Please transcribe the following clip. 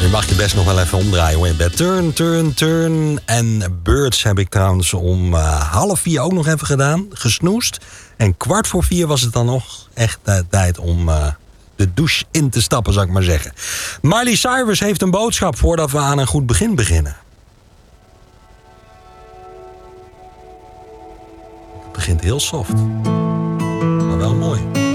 Nu mag je best nog wel even omdraaien hoor. Bij Turn, Turn, Turn en Birds heb ik trouwens om 3:30 ook nog even gedaan. Gesnoest. En 3:15 was het dan nog echt tijd om de douche in te stappen, zou ik maar zeggen. Miley Cyrus heeft een boodschap voordat we aan een goed begin beginnen. Het begint heel soft. Maar wel mooi.